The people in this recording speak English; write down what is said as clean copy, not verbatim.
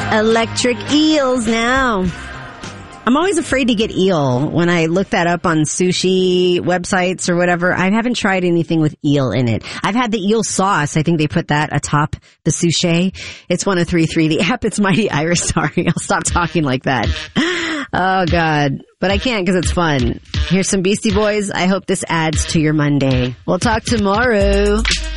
Electric eels now. I'm always afraid to get eel when I look that up on sushi websites or whatever. I haven't tried anything with eel in it. I've had the eel sauce. I think they put that atop the sushi. It's 103.3. The app, it's Mighty Irish. Sorry, I'll stop talking like that. Oh, God. But I can't because it's fun. Here's some Beastie Boys. I hope this adds to your Monday. We'll talk tomorrow.